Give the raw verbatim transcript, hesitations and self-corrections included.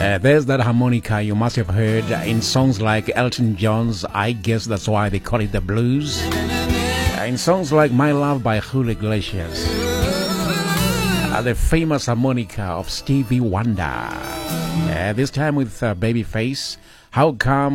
Uh, there's that harmonica you must have heard in songs like Elton John's I Guess That's Why They Call It the Blues, uh, in songs like My Love by Julio Iglesias, uh, the famous harmonica of Stevie Wonder, uh, this time with uh, Babyface, How Come